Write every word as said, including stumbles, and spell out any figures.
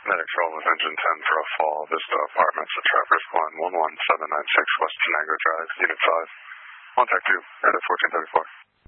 Medics roll with engine ten for a fall. Vista Apartments at Traverse Glen, one one seven nine six West Tenango Drive, Unit five. Contact two, at fourteen thirty-four.